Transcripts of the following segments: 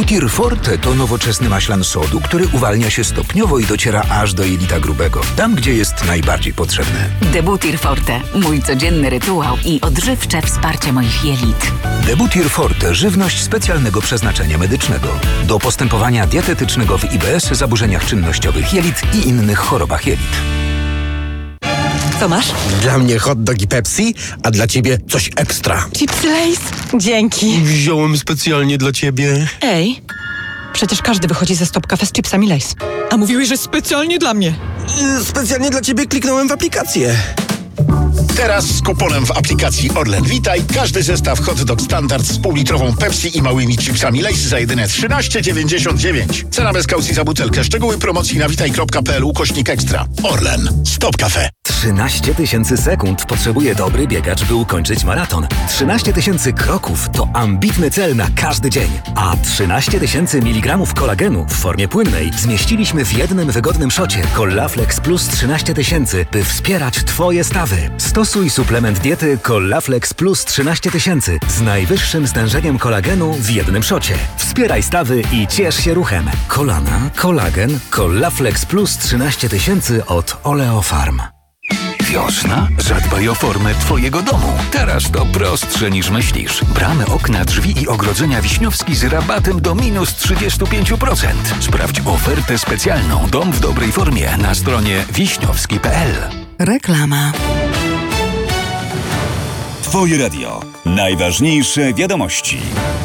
Debutir Forte to nowoczesny maślan sodu, który uwalnia się stopniowo i dociera aż do jelita grubego, tam gdzie jest najbardziej potrzebny. Debutir Forte. Mój codzienny rytuał i odżywcze wsparcie moich jelit. Debutir Forte. Żywność specjalnego przeznaczenia medycznego. Do postępowania dietetycznego w IBS, zaburzeniach czynnościowych jelit i innych chorobach jelit. Co masz? Dla mnie hot dog i Pepsi, a dla ciebie coś ekstra. Chipsy Lay's? Dzięki. Wziąłem specjalnie dla ciebie. Ej, przecież każdy wychodzi ze Stop Cafe z chipsami Lay's. A mówiłeś, że specjalnie dla mnie. Specjalnie dla ciebie kliknąłem w aplikację. Teraz z kuponem w aplikacji Orlen Witaj każdy zestaw hot dog standard z półlitrową Pepsi i małymi chipsami Lay's za jedyne 13,99. Cena bez kaucji za butelkę. Szczegóły promocji na witaj.pl/ekstra. Orlen. Stop Cafe. 13 000 sekund potrzebuje dobry biegacz, by ukończyć maraton. 13 000 kroków to ambitny cel na każdy dzień. A 13 000 mg kolagenu w formie płynnej zmieściliśmy w jednym wygodnym szocie Collaflex Plus 13 000, by wspierać Twoje stawy. Stosuj suplement diety Collaflex Plus 13 000 z najwyższym stężeniem kolagenu w jednym szocie. Wspieraj stawy i ciesz się ruchem. Kolana, kolagen, Collaflex Plus 13 000 od Oleofarm. Wiosna? Zadbaj o formę Twojego domu. Teraz to prostsze niż myślisz. Bramy, okna, drzwi i ogrodzenia Wiśniowski z rabatem do minus 35%. Sprawdź ofertę specjalną Dom w dobrej formie na stronie wiśniowski.pl. Reklama. Twoje radio. Najważniejsze wiadomości.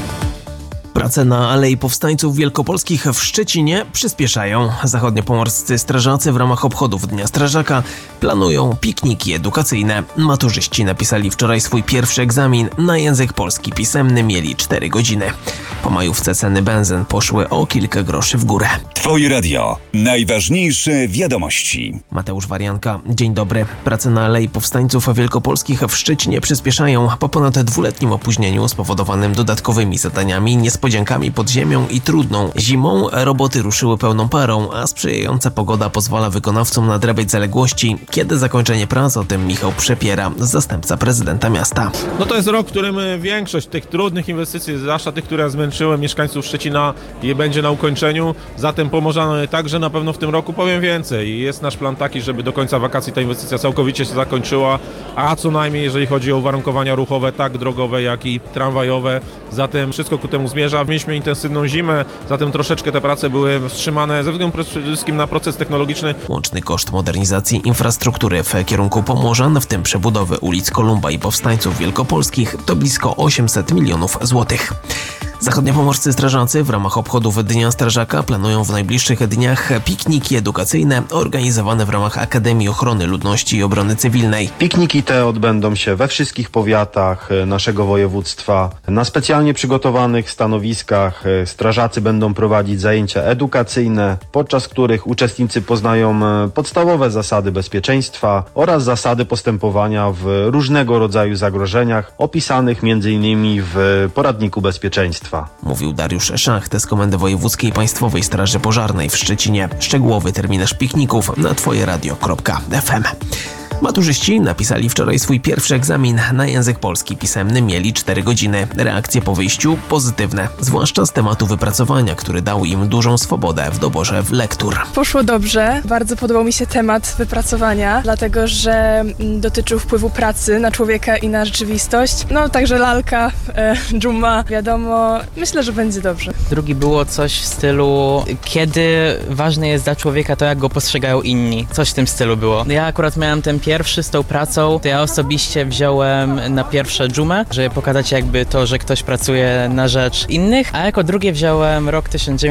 Prace na Alei Powstańców Wielkopolskich w Szczecinie przyspieszają. Zachodniopomorscy strażacy w ramach obchodów Dnia Strażaka planują pikniki edukacyjne. Maturzyści napisali wczoraj swój pierwszy egzamin. Na język polski pisemny mieli 4 godziny. Po majówce ceny benzyn poszły o kilka groszy w górę. Twoje radio. Najważniejsze wiadomości. Mateusz Warianka, dzień dobry. Prace na Alei Powstańców Wielkopolskich w Szczecinie przyspieszają po ponad 2-letnim opóźnieniu spowodowanym dodatkowymi zadaniami, niespodziankami pod ziemią i trudną zimą. Roboty ruszyły pełną parą, a sprzyjająca pogoda pozwala wykonawcom nadrabiać zaległości. Kiedy zakończenie prac? O tym Michał Przepiera, zastępca prezydenta miasta. No to jest rok, w którym większość tych trudnych inwestycji, zwłaszcza tych, które zmęczyły mieszkańców Szczecina, będzie na ukończeniu. Zatem Pomorzany także na pewno w tym roku powiem więcej. Jest nasz plan taki, żeby do końca wakacji ta inwestycja całkowicie się zakończyła, a co najmniej jeżeli chodzi o uwarunkowania ruchowe, tak drogowe, jak i tramwajowe. Zatem wszystko ku temu zmierza. Mieliśmy intensywną zimę, zatem troszeczkę te prace były wstrzymane ze względu przede wszystkim na proces technologiczny. Łączny koszt modernizacji infrastruktury w kierunku Pomorzan, w tym przebudowy ulic Kolumba i Powstańców Wielkopolskich, to blisko 800 milionów złotych. Zachodniopomorscy strażacy w ramach obchodów Dnia Strażaka planują w najbliższych dniach pikniki edukacyjne organizowane w ramach Akademii Ochrony Ludności i Obrony Cywilnej. Pikniki te odbędą się we wszystkich powiatach naszego województwa. Na specjalnie przygotowanych stanowiskach strażacy będą prowadzić zajęcia edukacyjne, podczas których uczestnicy poznają podstawowe zasady bezpieczeństwa oraz zasady postępowania w różnego rodzaju zagrożeniach opisanych m.in. w poradniku bezpieczeństwa. Mówił Dariusz Szacht z Komendy Wojewódzkiej Państwowej Straży Pożarnej w Szczecinie. Szczegółowy terminarz pikników na twojeradio.fm. Maturzyści napisali wczoraj swój pierwszy egzamin. Na język polski pisemny mieli 4 godziny. Reakcje po wyjściu pozytywne, zwłaszcza z tematu wypracowania, który dał im dużą swobodę w doborze lektur. Poszło dobrze. Bardzo podobał mi się temat wypracowania, dlatego że dotyczył wpływu pracy na człowieka i na rzeczywistość. No także lalka, dżuma, wiadomo. Myślę, że będzie dobrze. Drugi było coś w stylu, kiedy ważne jest dla człowieka to, jak go postrzegają inni. Coś w tym stylu było. Ja akurat miałem ten pierwszy z tą pracą, to ja osobiście wziąłem na pierwsze dżumę, żeby pokazać jakby to, że ktoś pracuje na rzecz innych, a jako drugie wziąłem rok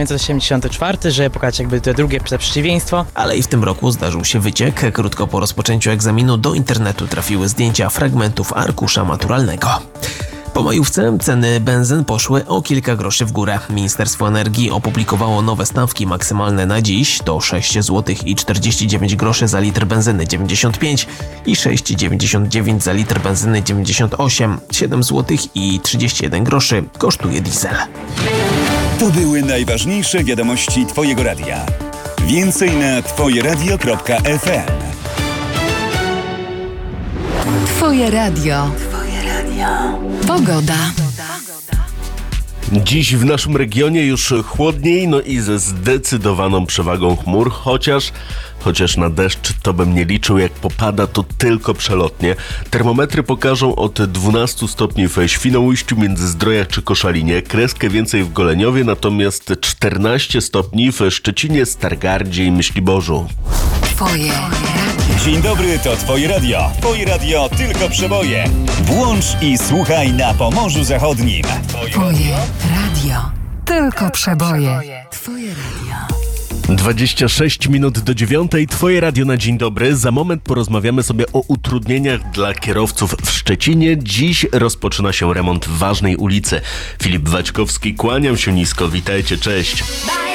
1984, żeby pokazać jakby to drugie przeciwieństwo. Ale i w tym roku zdarzył się wyciek. Krótko po rozpoczęciu egzaminu do internetu trafiły zdjęcia fragmentów arkusza maturalnego. Po majówce ceny benzyn poszły o kilka groszy w górę. Ministerstwo Energii opublikowało nowe stawki maksymalne na dziś. To 6 zł i 49 groszy za litr benzyny 95 i 6,99 za litr benzyny 98. 7 zł i 31 groszy kosztuje diesel. To były najważniejsze wiadomości Twojego radia. Więcej na twojeradio.fm. Twoje radio. Pogoda. Dziś w naszym regionie już chłodniej, no i ze zdecydowaną przewagą chmur, chociaż na deszcz to bym nie liczył, jak popada to tylko przelotnie. Termometry pokażą od 12 stopni w Świnoujściu, Międzyzdrojach czy Koszalinie, kreskę więcej w Goleniowie, natomiast 14 stopni w Szczecinie, Stargardzie i Myśliborzu. Twoje radio. Dzień dobry, to Twoje radio. Twoje radio tylko przeboje. Włącz i słuchaj na Pomorzu Zachodnim. Twoje radio. Tylko przeboje. Twoje radio. 26 minut do 9. Twoje radio na dzień dobry. Za moment porozmawiamy sobie o utrudnieniach dla kierowców w Szczecinie. Dziś rozpoczyna się remont ważnej ulicy. Filip Waćkowski, kłaniam się nisko. Witajcie, cześć.